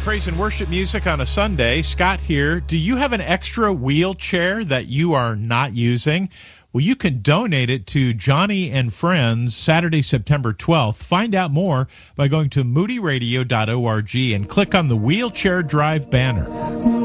Praise and worship music on a Sunday. Scott here. Do you have an extra wheelchair that you are not using? Well, you can donate it to Johnny and Friends Saturday, September 12th. Find out more by going to moodyradio.org and click on the Wheelchair Drive banner.